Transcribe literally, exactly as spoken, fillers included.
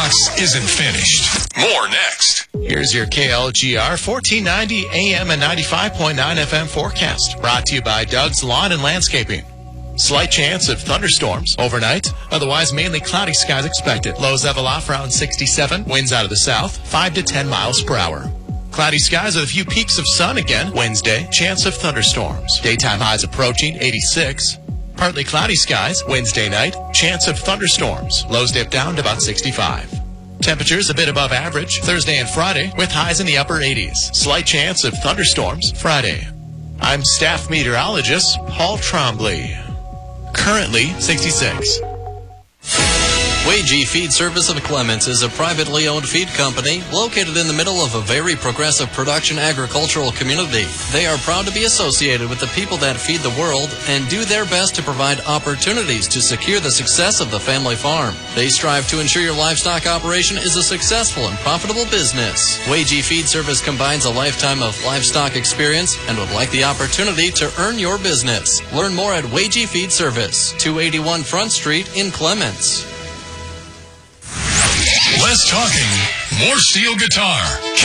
box isn't finished. More next. Here's your K L G R fourteen ninety A M and ninety-five point nine F M forecast. Brought to you by Doug's Lawn and Landscaping. Slight chance of thunderstorms overnight. Otherwise, mainly cloudy skies expected. Lows level off around sixty-seven. Winds out of the south, five to ten miles per hour. Cloudy skies with a few peaks of sun again. Wednesday, chance of thunderstorms. Daytime highs approaching eighty-six. Partly cloudy skies. Wednesday night, chance of thunderstorms. Lows dip down to about sixty-five. Temperatures a bit above average Thursday and Friday with highs in the upper eighties. Slight chance of thunderstorms Friday. I'm staff meteorologist Paul Trombley. Currently sixty-six. Wagee Feed Service of Clements is a privately owned feed company located in the middle of a very progressive production agricultural community. They are proud to be associated with the people that feed the world and do their best to provide opportunities to secure the success of the family farm. They strive to ensure your livestock operation is a successful and profitable business. Wagee Feed Service combines a lifetime of livestock experience and would like the opportunity to earn your business. Learn more at Wagee Feed Service, two eighty-one Front Street in Clements. Less talking, more steel guitar.